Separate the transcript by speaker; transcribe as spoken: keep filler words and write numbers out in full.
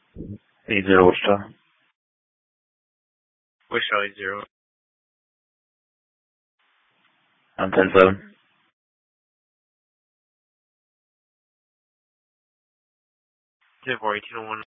Speaker 1: eight zero Wichita.
Speaker 2: Wichita eight zero.
Speaker 1: I'm ten seven.
Speaker 2: ten four eighteen oh one.